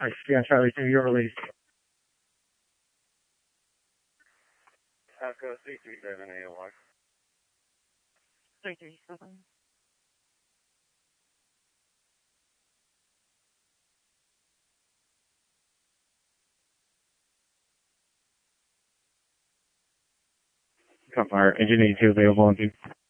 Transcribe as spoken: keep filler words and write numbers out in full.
I scan Charlie two, your release. Taco three three seven A O R. three three seven. Fire, engine eighty-two available on two.